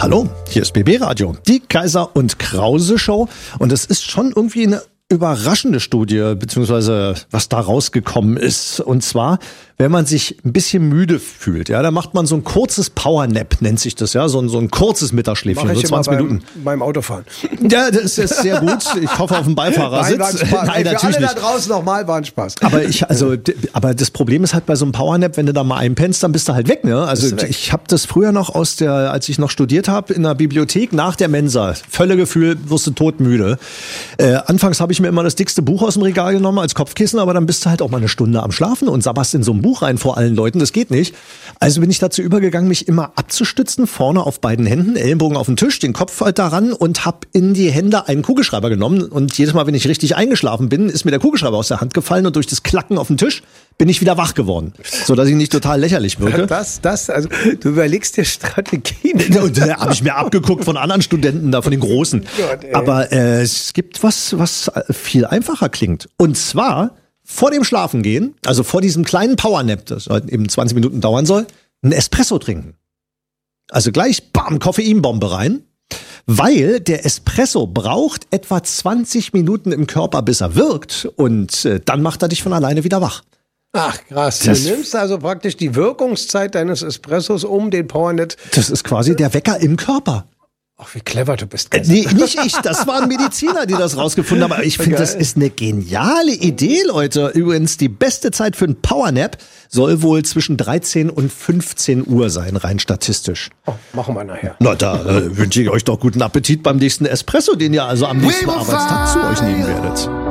Hallo, hier ist BB Radio, die Kaiser und Krause Show. Und es ist schon irgendwie eine überraschende Studie, beziehungsweise was da rausgekommen ist. Und zwar, wenn man sich ein bisschen müde fühlt, ja, da macht man so ein kurzes Powernap, nennt sich das, ja, so ein kurzes Mittagsschläfchen, so 20 Minuten. Beim Autofahren. Ja, das ist sehr gut. Ich hoffe auf den Beifahrersitz. Nein, natürlich nicht. Alle da draußen nochmal, war ein Spaß. Aber das Problem ist halt bei so einem Powernap, wenn du da mal einpennst, dann bist du halt weg, ne? Also ich habe das früher noch als ich noch studiert habe, in der Bibliothek nach der Mensa. Völlegefühl, wirst du todmüde. Anfangs habe ich mir immer das dickste Buch aus dem Regal genommen als Kopfkissen, aber dann bist du halt auch mal eine Stunde am Schlafen und sabberst in so ein Buch rein vor allen Leuten. Das geht nicht. Also bin ich dazu übergegangen, mich immer abzustützen, vorne auf beiden Händen, Ellenbogen auf den Tisch, den Kopf halt daran und hab in die Hände einen Kugelschreiber genommen. Und jedes Mal, wenn ich richtig eingeschlafen bin, ist mir der Kugelschreiber aus der Hand gefallen und durch das Klacken auf den Tisch bin ich wieder wach geworden. So dass ich nicht total lächerlich wirke. Also du überlegst dir Strategien. Da habe ich mir abgeguckt von anderen Studenten da, von den Großen. Gott, aber es gibt was viel einfacher klingt. Und zwar vor dem Schlafengehen, also vor diesem kleinen Powernap, das halt eben 20 Minuten dauern soll, einen Espresso trinken. Also gleich, bam, Koffeinbombe rein. Weil der Espresso braucht etwa 20 Minuten im Körper, bis er wirkt. Und dann macht er dich von alleine wieder wach. Ach krass, du nimmst also praktisch die Wirkungszeit deines Espressos um den Powernap. Das ist quasi der Wecker im Körper. Ach, wie clever du bist. Nee, nicht ich, das waren Mediziner, die das rausgefunden haben. Aber ich finde, das ist eine geniale Idee, Leute. Übrigens, die beste Zeit für einen Powernap soll wohl zwischen 13 und 15 Uhr sein, rein statistisch. Oh, machen wir nachher. Na, da wünsche ich euch doch guten Appetit beim nächsten Espresso, den ihr also am nächsten Arbeitstag zu euch nehmen werdet.